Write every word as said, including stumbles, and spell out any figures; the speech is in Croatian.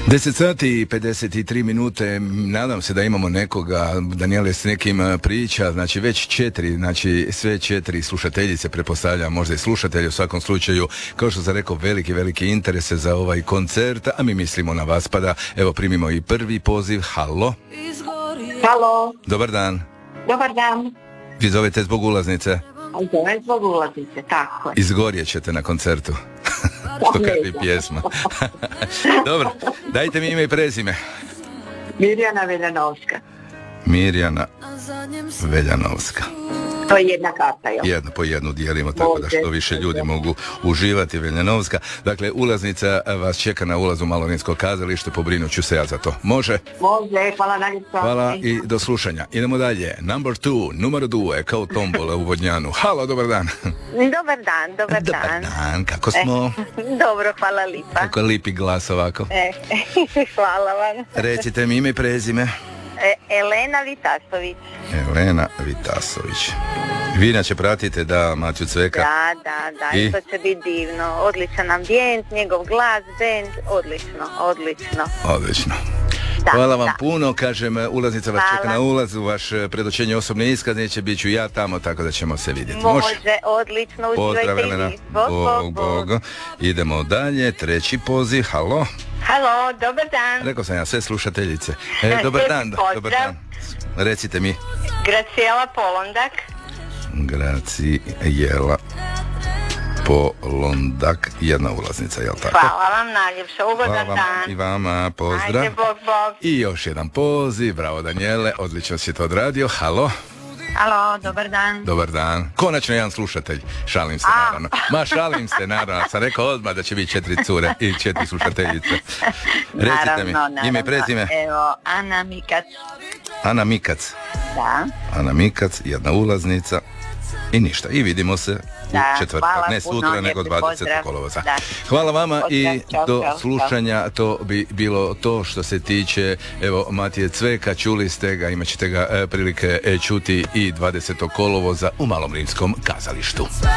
deset sati i pedeset tri minute, nadam se da imamo nekoga. Danijele s nekim priča, znači već četiri, znači sve četiri slušateljice, pretpostavljam, možda i slušatelji, u svakom slučaju, kao što sam rekao, veliki, veliki interese za ovaj koncert, a mi mislimo na vas, pa da, evo, primimo i prvi poziv. Halo? Halo. Dobar dan. Dobar dan. Vi zovete zbog ulaznice? Zovem zbog ulaznice, tako je. Izgorjet ćete na koncertu. Što kaže pjesma. Dobro, dajte mi ime i prezime. Mirjana Veljanovska. Mirjana Veljanovska. To je jedna karta, jel? Jedno po jednu dijelimo, tako da što više ljudi mogu uživati. Veljanovska. Dakle, ulaznica vas čeka na ulazu u Malorinsko kazalište, pobrinut ću se ja za to. Može? Može, hvala najljepša. Hvala i do slušanja. Idemo dalje. Number two, numero due, kao tombola u Vodnjanu. Halo, dobar dan. Dobar dan, dobar dan. Dobar dan, kako smo? E, dobro, hvala lipa. Kako lipi glas ovako. E, hvala vam. Recite mi ime i prezime. E, Elena Vitasović. Elena Vitasović. Vi inače pratite, da, Matiju Cveka? Da, da, da, i to će biti divno. Odličan ambijent, njegov glas, bend, odlično, odlično. Odlično. Da, hvala vam da. puno, kažem, ulaznica vas Hvala. čeka na ulazu, vaš predočenje osobne iskaznice, bit ću ja tamo, tako da ćemo se vidjeti. Može, odlično, Pozdrav, uživajte i Elena. vi. Bog, bog, bog. Bog. Idemo dalje, treći poziv, halo. Halo, dobar dan. Rekao sam ja, sve slušateljice. E, dobar dan, dobar dan. Recite mi. Gracijela Polondak. Gracijela Polondak, jedna ulaznica, jel tako? Hvala vam najljepša, ugodan Hvala dan. i vama, pozdrav. Ajde, bog, bog. I još jedan poziv, bravo Danijele, odlično si to odradio. Halo. Halo, dobar dan. Dobar dan. Konačno jedan slušatelj. Šalim se, A. naravno. Ma, šalim se, naravno. Sam rekao odmah da će biti četiri cure i četiri slušateljice. Recite Naravno, mi, naravno. ime i prezime. Evo, Ana Mikac. Ana Mikac. Da. Ana Mikac, jedna ulaznica. I ništa. I vidimo se u Da, četvrtak. hvala Ne puno, sutra, nego lijepi dvadesetog pozdrav. kolovoza. Da. Hvala vama i Pozdrav, čao, do čao, slušanja. To bi bilo to što se tiče, evo, Matije Cveka, čuli ste ga, imat ćete ga e, prilike e, čuti i dvadesetog kolovoza u Malom Rimskom kazalištu.